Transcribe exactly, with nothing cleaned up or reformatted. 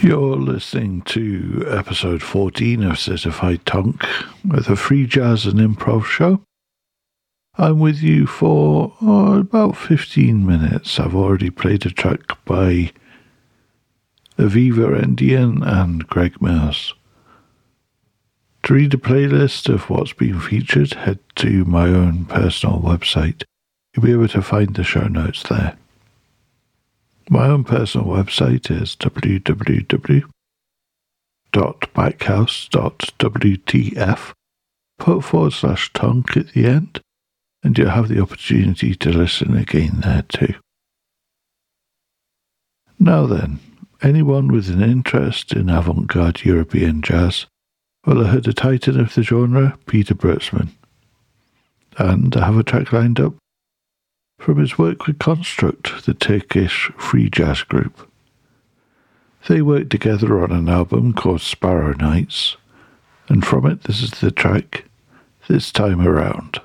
You're listening to episode fourteen of Certified Tonk, with a free jazz and improv show. I'm with you for oh, about fifteen minutes. I've already played a track by Aviva Endian and Greg Mills. To read a playlist of what's been featured, head to my own personal website. You'll be able to find the show notes there. My own personal website is w w w dot backhouse dot w t f. Put forward slash tonk at the end, and you'll have the opportunity to listen again there too. Now then, anyone with an interest in avant-garde European jazz will have heard a titan of the genre, Peter Brötzmann. And I have a track lined up from his work with Construct, the Turkish free jazz group. They worked together on an album called Sparrow Nights, and from it this is the track, This Time Around.